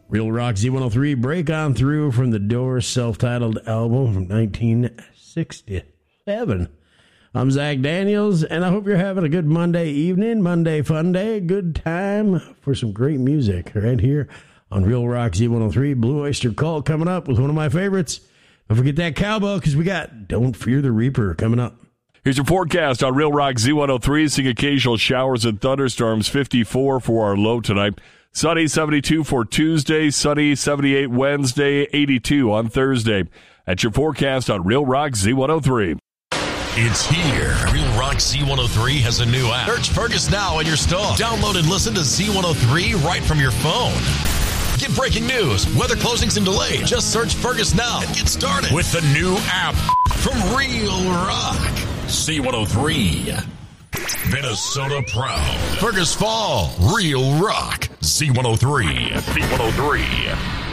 Real Rock Z103, Break On Through from the Doors' self-titled album from 1967. I'm Zach Daniels, and I hope you're having a good Monday evening, Monday fun day, good time for some great music right here on Real Rock Z103. Blue Oyster Cult coming up with one of my favorites. Don't forget that cowbell, because we got Don't Fear the Reaper coming up. Here's your forecast on Real Rock Z103. Seeing occasional showers and thunderstorms, 54 for our low tonight. Sunny, 72 for Tuesday. Sunny, 78 Wednesday, 82 on Thursday. That's your forecast on Real Rock Z103. It's here. Real Rock Z103 has a new app. Search Fergus now in your store. Download and listen to Z103 right from your phone. Get breaking news, weather closings and delays. Just search Fergus now and get started with the new app from Real Rock Z103. Minnesota proud. Fergus Fall, Real Rock Z103. Z103.